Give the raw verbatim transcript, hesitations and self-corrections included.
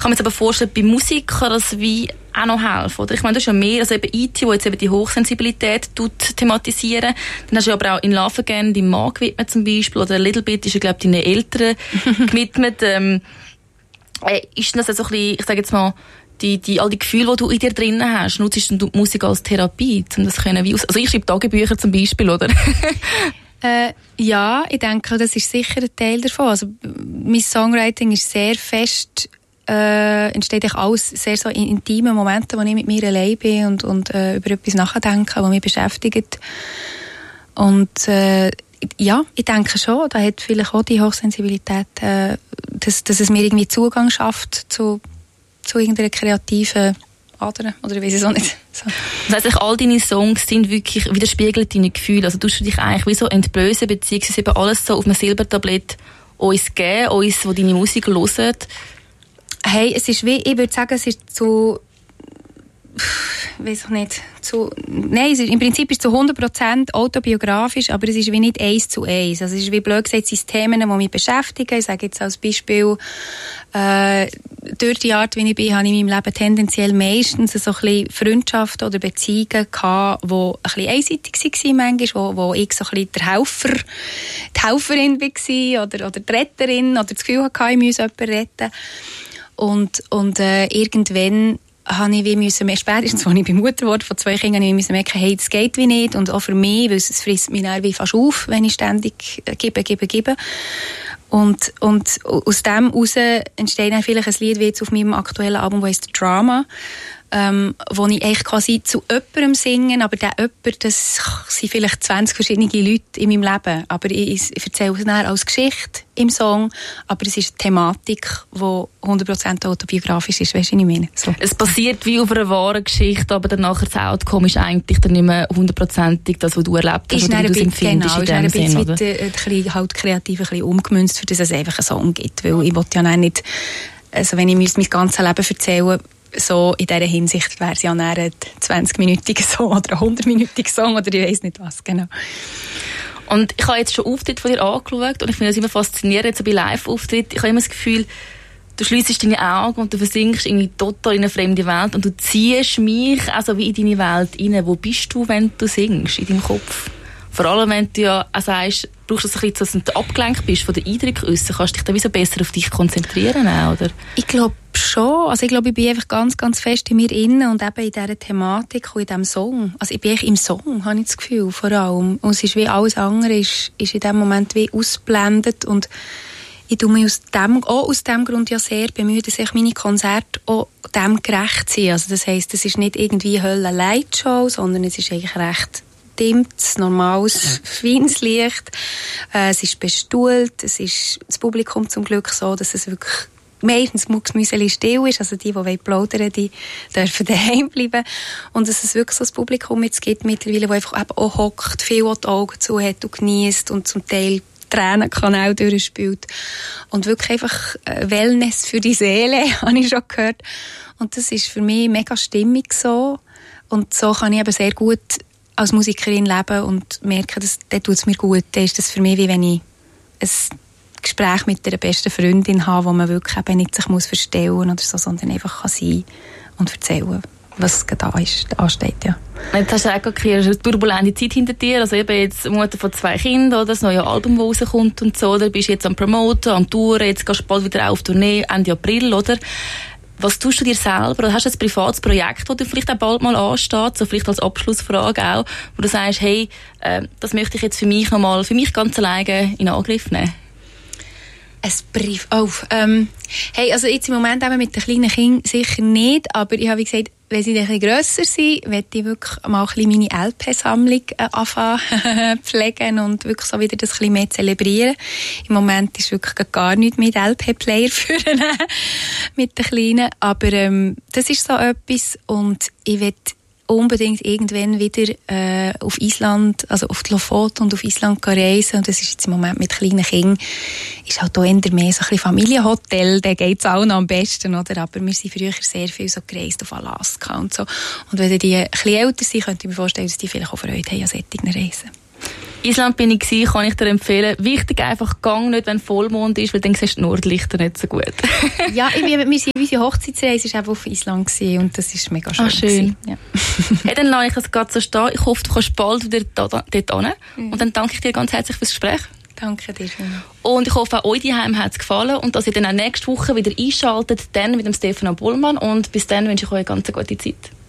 kann mir jetzt aber vorstellen, bei Musik kann das wie auch noch helfen, oder? Ich meine, das ist ja mehr, also eben I T, wo jetzt eben die Hochsensibilität tut thematisieren. Dann hast du aber auch in Love Again deinem Mann gewidmet zum Beispiel, oder Little Bit ist ja, glaube ich, deinen Eltern gewidmet. Ähm, äh, ist das also ein bisschen, ich sage jetzt mal, die, die, all die Gefühle, die du in dir drinnen hast, nutzt du die Musik als Therapie, um das können wie aus... Also ich schreibe Tagebücher zum Beispiel, oder? Äh, ja, ich denke, das ist sicher ein Teil davon. Also, mein Songwriting ist sehr fest, äh, entsteht eigentlich alles sehr so in intimen Momenten, wo ich mit mir allein bin und, und äh, über etwas nachdenke, was mich beschäftigt. Und äh, ja, ich denke schon, da hat vielleicht auch die Hochsensibilität, äh, dass, dass es mir irgendwie Zugang schafft zu, zu irgendeiner kreativen Ader, oder ich weiss es auch nicht. So. Das heisst, all deine Songs sind wirklich, widerspiegeln deine Gefühle. Also tust du dich eigentlich wie so entblößen, beziehungsweise eben alles so auf einem Silbertablett uns geben, uns, die deine Musik hören? Hey, es ist wie, ich würde sagen, es ist zu, ich weiss auch nicht, zu, nein, es ist, im Prinzip ist es zu hundert Prozent autobiografisch, aber es ist wie nicht eins zu eins. Also es ist wie blöd gesagt, es sind Themen, die mich beschäftigen. Ich sage jetzt als Beispiel, äh, durch die Art, wie ich bin, habe ich in meinem Leben tendenziell meistens so ein bisschen Freundschaften oder Beziehungen gehabt, die ein bisschen einseitig waren manchmal, wo, wo ich so ein bisschen der Helfer, die Helferin war oder, oder die Retterin oder das Gefühl hatte, ich müsse jemanden retten. Und, und äh, irgendwann habe ich wie müssen, spätestens als ich bei Mutter wurde von zwei Kindern, ich müssen merken, hey, das geht wie nicht. Und auch für mich, weil es frisst mich dann wie fast auf, wenn ich ständig gebe, gebe, gebe. Und, und aus dem heraus entsteht dann vielleicht ein Lied wie jetzt auf meinem aktuellen Album, das heisst «Drama», ähm, wo ich eigentlich quasi zu jemandem singe, aber der jemand, das sind vielleicht zwanzig verschiedene Leute in meinem Leben. Aber ich, ich erzähle es dann als Geschichte im Song, aber es ist eine Thematik, die hundert Prozent autobiografisch ist, weißt du, was ich meine? So. Es passiert wie auf einer wahren Geschichte, aber dann nachher das Outcome ist eigentlich dann nicht mehr hundertprozentig das, was du erlebt hast, oder wie du es empfindest. Genau, in dem ist ein Sinn, bisschen ein bisschen halt kreativ ein bisschen umgemünzt, für das es einfach einen Song gibt, weil ich will ja nicht, also wenn ich mir mein ganzes Leben erzähle, so in dieser Hinsicht wäre es ja ein zwanzig-minütiger Song oder ein hundert-minütiger Song oder ich weiss nicht was, genau. Und ich habe jetzt schon Auftritte von dir angeschaut und ich finde das immer faszinierend, jetzt so bei Live-Auftritten. Ich habe immer das Gefühl, du schliessest deine Augen und du versinkst irgendwie total in eine fremde Welt und du ziehst mich also wie in deine Welt rein. Wo bist du, wenn du singst, in deinem Kopf? Vor allem, wenn du ja auch sagst, brauchst du das ein bisschen, dass du abgelenkt bist von den Eindrücken äußern, kannst du dich dann wie so besser auf dich konzentrieren auch, oder? Ich glaube schon. Also ich glaube, ich bin einfach ganz, ganz fest in mir innen und eben in dieser Thematik und in diesem Song. Also ich bin echt im Song, habe ich das Gefühl, vor allem. Und es ist wie alles andere, ist, ist in dem Moment wie ausblendet und ich tue mich aus dem, auch aus dem Grund ja sehr bemüht, dass ich meine Konzerte auch dem gerecht sind. Also das heisst, es ist nicht irgendwie Hölle-Lightshow, sondern es ist eigentlich recht dimmtes, normales, feines Licht. Äh, es ist bestuhlt, es ist das Publikum zum Glück so, dass es wirklich meistens mucksmüseli still ist, also die, die plaudern wollen, die dürfen daheim bleiben. Und dass es wirklich so ein Publikum jetzt gibt mittlerweile, das einfach eben auch hockt, viel die Augen zu hat und genießt und zum Teil Tränenkanal durchspielt. Und wirklich einfach Wellness für die Seele, habe ich schon gehört. Und das ist für mich mega stimmig so. Und so kann ich eben sehr gut als Musikerin leben und merken, dass das tut es mir gut. Dann ist das für mich, wie wenn ich ein Gespräch mit einer besten Freundin habe, wo man wirklich eben nicht sich muss verstellen oder so, sondern einfach kann sein und erzählen, was da ist, da ansteht, ja. Jetzt hast du auch eine turbulente Zeit hinter dir, also eben jetzt Mutter von zwei Kindern, oder das neue Album, das rauskommt und so, oder bist jetzt am Promoten, am Touren, jetzt gehst du bald wieder auf Tournee, Ende April, oder? Was tust du dir selber? Oder hast du ein privates Projekt, das du vielleicht auch bald mal ansteht, so vielleicht als Abschlussfrage auch, wo du sagst, hey, äh, das möchte ich jetzt für mich nochmal, für mich ganz alleine in Angriff nehmen? Ein Brief. Oh, ähm, hey, also jetzt im Moment eben mit den kleinen Kindern sicher nicht, aber ich habe wie gesagt, wenn sie ein bisschen grösser sind, möchte ich wirklich mal ein bisschen meine L P-Sammlung äh, anfangen pflegen und wirklich so wieder das ein bisschen mehr zelebrieren. Im Moment ist wirklich gar nichts mit L P-Player führen mit den Kleinen, aber ähm, das ist so etwas und ich will unbedingt irgendwann wieder äh, auf Island, also auf die Lofoten und auf Island reisen. Und das ist jetzt im Moment mit kleinen Kindern, ist halt auch eher mehr so ein bisschen Familienhotel, da geht es auch noch am besten, oder? Aber wir sind früher sehr viel so gereist auf Alaska und so. Und wenn die ein bisschen älter sind, könnte ich mir vorstellen, dass die vielleicht auch Freude haben an solchen Reisen. Island bin ich gewesen, kann ich dir empfehlen. Wichtig einfach, gang nicht, wenn Vollmond ist, weil dann siehst du die Nordlichter nicht so gut. Ja, ich, wir, wir sind, unsere Hochzeitsreise war auch auf Island gewesen, und das ist mega schön. Ah, schön. Ja. Hey, dann lasse ich es gerade so stehen. Ich hoffe, du kannst bald wieder dort hin. Mhm. Und dann danke ich dir ganz herzlich fürs Gespräch. Danke dir schön. Und ich hoffe, auch euch daheim hat es gefallen und dass ihr dann auch nächste Woche wieder einschaltet, dann mit dem Stefano Bullmann. Und bis dann wünsche ich euch eine ganz gute Zeit.